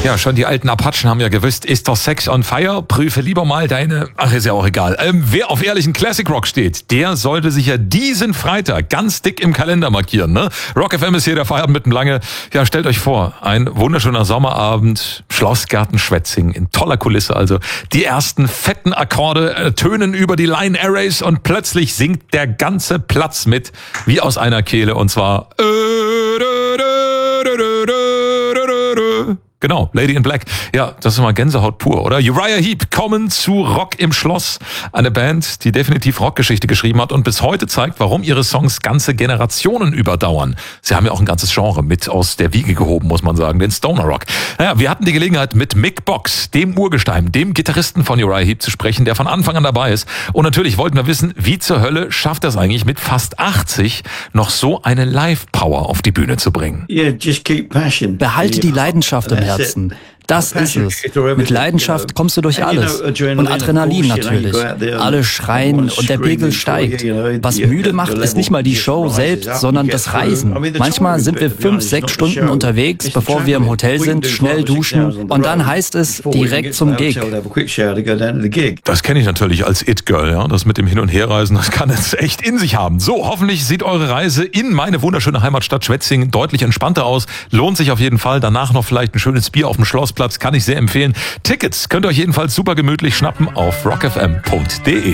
Ja, schon die alten Apachen haben ja gewusst, ist doch Sex on Fire? Prüfe lieber mal deine... Ach, ist ja auch egal. Wer auf ehrlichen Classic Rock steht, der sollte sich ja diesen Freitag ganz dick im Kalender markieren. Ne? Rock FM ist hier der Feierabend mit dem Lange. Ja, stellt euch vor, ein wunderschöner Sommerabend, Schlossgarten Schwetzing in toller Kulisse. Also die ersten fetten Akkorde tönen über die Line Arrays und plötzlich singt der ganze Platz mit, wie aus einer Kehle. Und zwar... Genau, Lady in Black. Ja, das ist mal Gänsehaut pur, oder? Uriah Heep kommen zu Rock im Schloss. Eine Band, die definitiv Rockgeschichte geschrieben hat und bis heute zeigt, warum ihre Songs ganze Generationen überdauern. Sie haben ja auch ein ganzes Genre mit aus der Wiege gehoben, muss man sagen, den Stoner Rock. Naja, wir hatten die Gelegenheit, mit Mick Box, dem Urgestein, dem Gitarristen von Uriah Heep zu sprechen, der von Anfang an dabei ist. Und natürlich wollten wir wissen, wie zur Hölle schafft er es eigentlich mit fast 80 noch so eine Live-Power auf die Bühne zu bringen? Behalte die Leidenschaft im Herzen. Das ist es. Mit Leidenschaft kommst du durch alles. Und Adrenalin natürlich. Alle schreien und der Pegel steigt. Was müde macht, ist nicht mal die Show selbst, sondern das Reisen. Manchmal sind wir 5-6 Stunden unterwegs, bevor wir im Hotel sind, schnell duschen und dann heißt es direkt zum Gig. Das kenne ich natürlich als It-Girl, ja. Das mit dem Hin- und Herreisen, das kann es echt in sich haben. So, hoffentlich sieht eure Reise in meine wunderschöne Heimatstadt Schwetzingen deutlich entspannter aus. Lohnt sich auf jeden Fall. Danach noch vielleicht ein schönes Bier auf dem Schlossplatz, kann ich sehr empfehlen. Tickets könnt ihr euch jedenfalls super gemütlich schnappen auf rockfm.de.